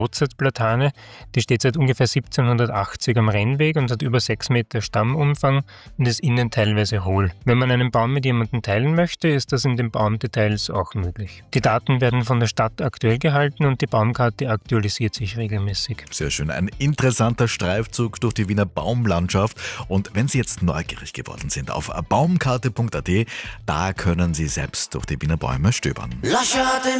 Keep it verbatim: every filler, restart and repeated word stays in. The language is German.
Mozartplatane, die steht seit ungefähr siebzehnhundertachtzig am Rennweg und hat über sechs Meter Stammumfang und ist innen teilweise hohl. Wenn man einen Baum mit jemandem teilen möchte, ist das in den Baumdetails auch möglich. Die Daten werden von der Stadt aktuell gehalten und die Baumkarte aktualisiert sich regelmäßig. Sehr schön, ein interessanter Streifzug durch die Wiener Baumlandschaft. Und wenn Sie jetzt neugierig geworden sind, auf baumkarte punkt a t, da können Sie selbst durch die Wiener Bäume stöbern. Lasciate